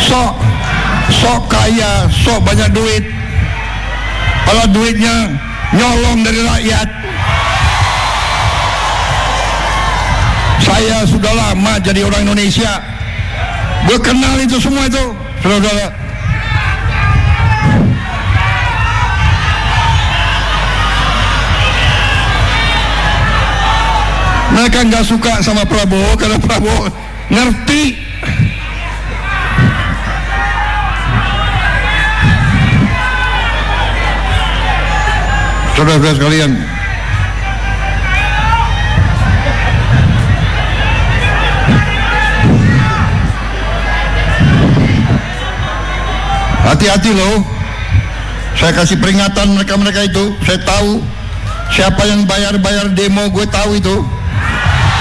sok kaya, sok banyak duit, kalau duitnya nyolong dari rakyat. Saya sudah lama jadi orang Indonesia, gue kenal itu semua itu, saudara-saudara. Mereka nggak suka sama Prabowo karena Prabowo ngerti. Saudara-saudara sekalian, hati-hati loh. Saya kasih peringatan mereka itu. Saya tahu siapa yang bayar demo, gue tahu itu.